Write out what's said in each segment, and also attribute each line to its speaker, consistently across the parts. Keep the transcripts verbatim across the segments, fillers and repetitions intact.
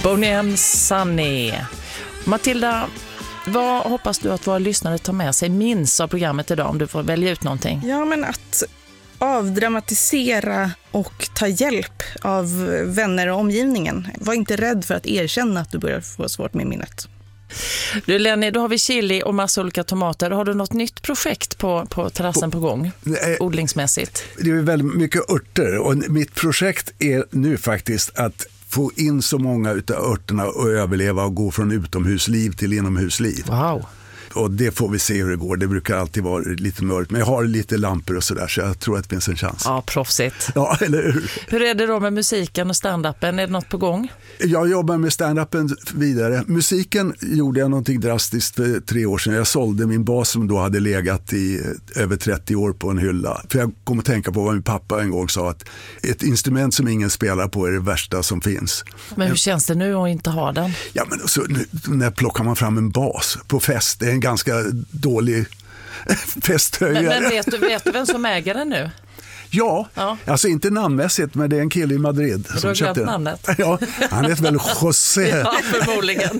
Speaker 1: Boney M. Sunny. Matilda, vad hoppas du att våra lyssnare tar med sig minst av programmet idag, om du får välja ut någonting?
Speaker 2: Ja, men att avdramatisera och ta hjälp av vänner och omgivningen. Var inte rädd för att erkänna att du börjar få svårt med minnet.
Speaker 1: Du Lenny, då har vi chili och massa olika tomater. Har du något nytt projekt på, på terrassen på, på gång, nej, odlingsmässigt?
Speaker 3: Det är väldigt mycket örter och mitt projekt är nu faktiskt att få in så många utav örterna och överleva och gå från utomhusliv till inomhusliv.
Speaker 1: Wow.
Speaker 3: Och det får vi se hur det går. Det brukar alltid vara lite mörkt. Men jag har lite lampor och sådär, så jag tror att det finns en chans.
Speaker 1: Ja, proffsigt.
Speaker 3: Ja, eller hur?
Speaker 1: Hur är det då med musiken och stand-upen? Är det något på gång?
Speaker 3: Jag jobbar med stand-upen vidare. Musiken gjorde jag någonting drastiskt för tre år sedan. Jag sålde min bas som då hade legat i över trettio år på en hylla. För jag kom att tänka på vad min pappa en gång sa, att ett instrument som ingen spelar på är det värsta som finns.
Speaker 1: Men hur känns det nu att inte ha den?
Speaker 3: Ja, men så, nu, när plockar man fram en bas på fest? Det är en ganska dålig festhöjare.
Speaker 1: Men, men vet, du, vet du vem som äger den nu?
Speaker 3: Ja, ja, alltså inte namnmässigt, men det är en kille i Madrid.
Speaker 1: Du har glömt namnet?
Speaker 3: Ja, han heter väl José.
Speaker 1: Ja, förmodligen.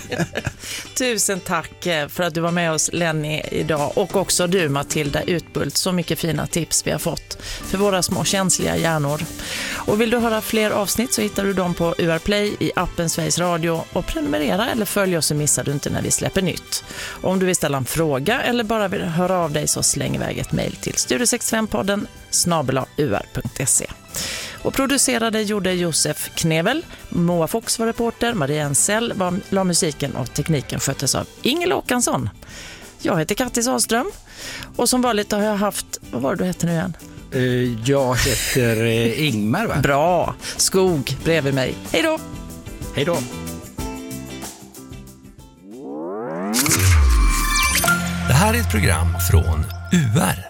Speaker 1: Tusen tack för att du var med oss, Lenny, idag. Och också du, Matilda Utbult. Så mycket fina tips vi har fått för våra små känsliga hjärnor. Och vill du höra fler avsnitt så hittar du dem på U R Play i appen Sveriges Radio. Och prenumerera eller följ oss så missar du inte när vi släpper nytt. Och om du vill ställa en fråga eller bara vill höra av dig så släng iväg ett mejl till studio sextiofem-podden snabel-a u r punkt se. Och producerade gjorde Josef Knevel, Moa Fox var reporter, Maria Ensell var la musiken och tekniken sköttes av Ingel Åkansson. Jag heter Kattis Ahlström och som vanligt har jag haft, vad var det du heter nu igen?
Speaker 4: Uh, jag heter uh, Ingmar, va?
Speaker 1: Bra, Skog bredvid mig. Hej då!
Speaker 4: Hej då!
Speaker 5: Det här är ett program från U R.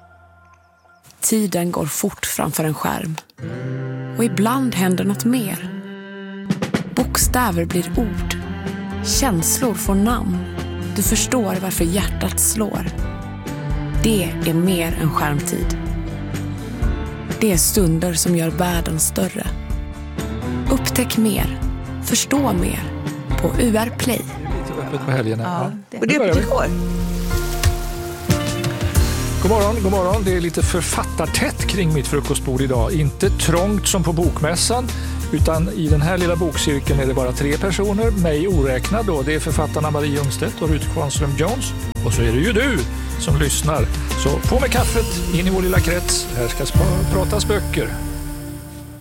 Speaker 6: Tiden går fort framför en skärm. Och ibland händer något mer. Bokstäver blir ord. Känslor får namn. Du förstår varför hjärtat slår. Det är mer än skärmtid. Det är stunder som gör världen större. Upptäck mer. Förstå mer. På U R Play.
Speaker 7: Lite öppet på helgerna.
Speaker 2: Ja,
Speaker 7: det.
Speaker 2: Och det är öppet igår.
Speaker 7: God morgon, god morgon. Det är lite författartätt kring mitt frukostbord idag. Inte trångt som på bokmässan, utan i den här lilla bokcirkeln är det bara tre personer, mig oräknad då. Det är författarna Marie Ljungstedt och Ruth Kvarnström Jones. Och så är det ju du som lyssnar. Så på med kaffet, in i vår lilla krets. Här ska pratas böcker.